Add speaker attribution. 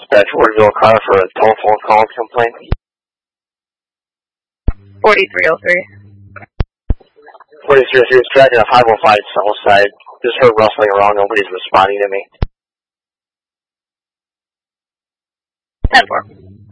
Speaker 1: Dispatch Woodville car for a telephone call complaint.
Speaker 2: 4303.
Speaker 1: 4303 is tracking a 505 south side. Just heard rustling around. Nobody's responding to me.
Speaker 2: 10-4.